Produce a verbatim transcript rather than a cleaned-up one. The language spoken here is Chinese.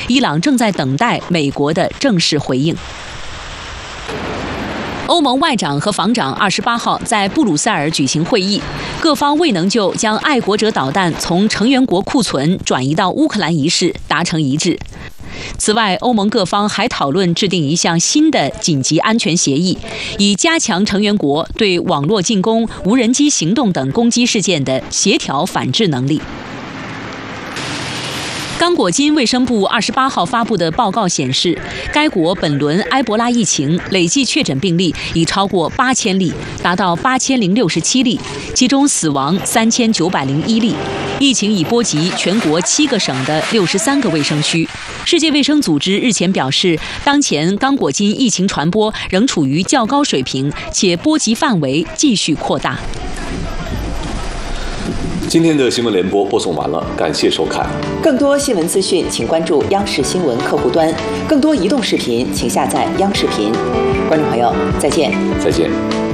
伊朗正在等待美国的正式回应。欧盟外长和防长二十八号在布鲁塞尔举行会议，各方未能就将爱国者导弹从成员国库存转移到乌克兰一事达成一致。此外，欧盟各方还讨论制定一项新的紧急安全协议，以加强成员国对网络进攻、无人机行动等攻击事件的协调反制能力。刚果金卫生部二十八号发布的报告显示，该国本轮埃博拉疫情累计确诊病例已超过八千例，达到八千零六十七例，其中死亡三千九百零一例。疫情已波及全国七个省的六十三个卫生区。世界卫生组织日前表示，当前刚果金疫情传播仍处于较高水平，且波及范围继续扩大。 今天的新闻联播播送完了，感谢收看。 更多新闻资讯，请关注央视新闻客户端；更多移动视频，请下载央视频。观众朋友，再见。 再见。